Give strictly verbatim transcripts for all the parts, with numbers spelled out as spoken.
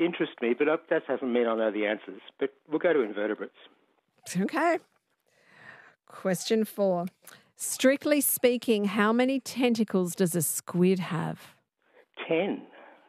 interest me, but that doesn't mean I know the answers. But we'll go to invertebrates. Okay. Question four. Strictly speaking, how many tentacles does a squid have? Ten.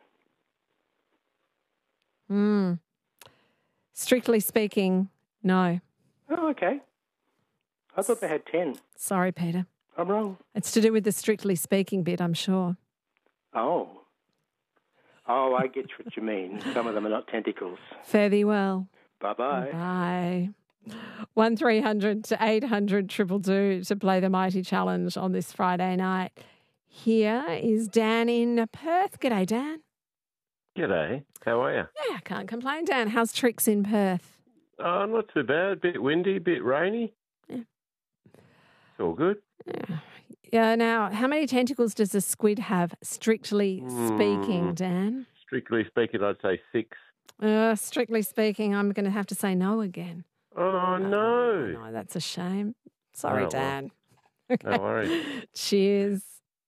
Hmm. Strictly speaking, no. Oh, okay. I thought they had ten. Sorry, Peter. I'm wrong. It's to do with the strictly speaking bit, I'm sure. Oh. Oh, I get what you mean. Some of them are not tentacles. Fare thee well. Bye-bye. Bye. one three hundred to eight hundred two two two to play the Mighty Challenge on this Friday night. Here is Dan in Perth. G'day, Dan. G'day. How are you? Yeah, I can't complain, Dan. How's tricks in Perth? Oh, not too bad. Bit windy, bit rainy. Yeah. It's all good. Yeah. Yeah. Now, how many tentacles does a squid have, strictly speaking, Mm. Dan? Strictly speaking, I'd say six. Uh, strictly speaking, I'm going to have to say no again. Oh, no. Oh, no, that's a shame. Sorry, Oh, well. Dan. No worries. Cheers.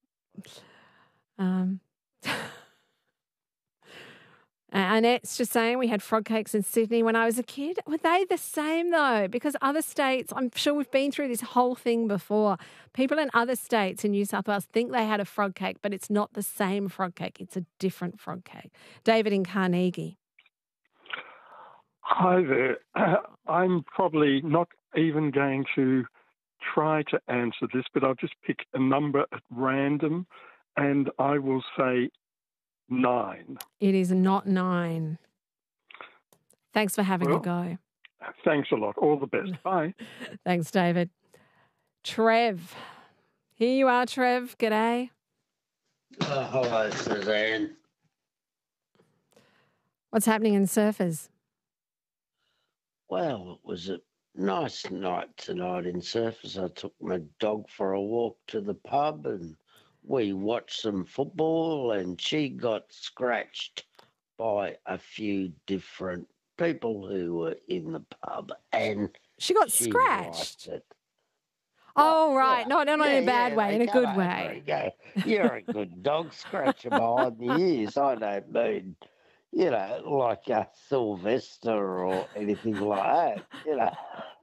Um, Annette's just saying we had frog cakes in Sydney when I was a kid. Were they the same though? Because other states, I'm sure we've been through this whole thing before. People in other states in New South Wales think they had a frog cake, but it's not the same frog cake. It's a different frog cake. David in Carnegie. Hi there. Uh, I'm probably not even going to try to answer this, but I'll just pick a number at random, and I will say nine. It is not nine. Thanks for having Well, a go. Thanks a lot. All the best. Bye. Thanks, David. Trev. Here you are, Trev. G'day. Oh, hello, Suzanne. What's happening in Surfers? Well, it was a nice night tonight in Surfers. I took my dog for a walk to the pub and we watched some football, and she got scratched by a few different people who were in the pub, and She got she scratched. liked it. Oh, right. Yeah, No, no, not yeah, in a bad yeah, way, they in a go good over way. and go, "You're a good dog scratcher behind the ears." I don't mean, you know, like a Sylvester or anything like that, you know.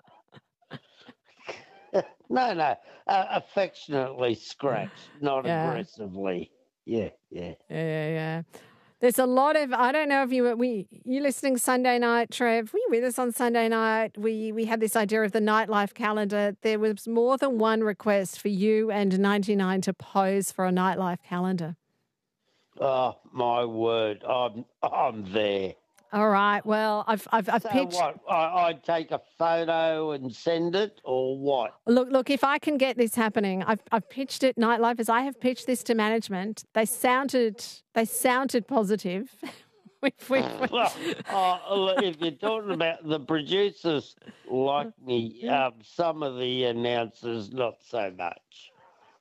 No, no, uh, affectionately scratched, not Yeah. aggressively. Yeah, yeah. Yeah, yeah, yeah. There's a lot of, I don't know if you were, we, you listening Sunday night, Trev, were you with us on Sunday night? We, we had this idea of the nightlife calendar. There was more than one request for you and ninety-nine to pose for a nightlife calendar. Oh, my word, I'm, I'm there. All right. Well, I've, I've, I've So pitched. what, I, I take a photo and send it, or what? Look, look, if I can get this happening, I've, I've pitched it, Nightlifers, I have pitched this to management. They sounded, they sounded positive. we, we, we- Well, oh, look, if you're talking about the producers like me, um, some of the announcers not so much.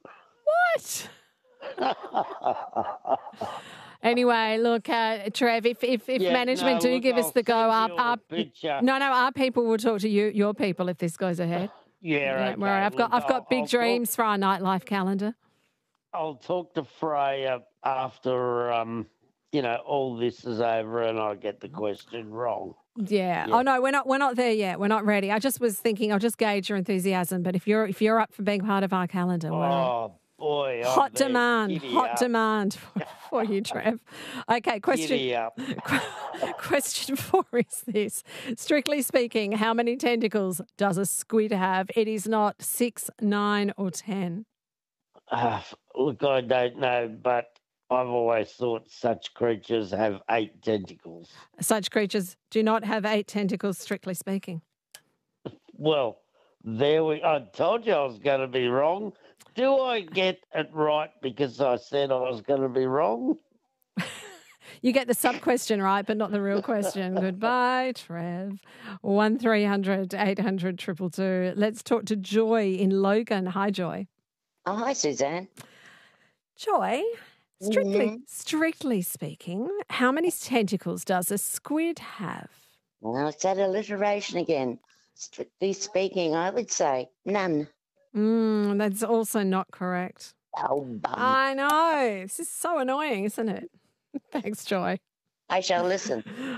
What? Anyway, look, uh, Trev, if if, if Yeah, management no, do look, give us I'll the go send up, you a up. picture. No, no, our people will talk to you, your people, if this goes ahead. Yeah, Don't worry, okay, I've got look, I've got I'll- big I'll talk- dreams for our nightlife calendar. I'll talk to Freya after, um, you know, all this is over and I get the question wrong. Yeah. Yeah. Oh no, we're not we're not there yet. We're not ready. I just was thinking I'll just gauge your enthusiasm. But if you're if you're up for being part of our calendar, well, Oh, boy. I'm hot there. demand, Giddy hot up. demand for, for you, Trev. Okay, question. Giddy up. Question four is this. Strictly speaking, how many tentacles does a squid have? It is not six, nine, or ten. Uh, look, I don't know, but I've always thought such creatures have eight tentacles. Such creatures do not have eight tentacles, strictly speaking. Well, there we. I told you I was going to be wrong. Do I get it right because I said I was going to be wrong? You get the sub question right, but not the real question. Goodbye, Trev. One three hundred eight hundred two two two. Let's talk to Joy in Logan. Hi, Joy. Oh, hi, Suzanne. Joy, strictly Mhm. strictly speaking, how many tentacles does a squid have? Well, it's that alliteration again. Strictly speaking, I would say none. Mm, that's also not correct. Oh, bum. I know. This is so annoying, isn't it? Thanks, Joy. I shall listen.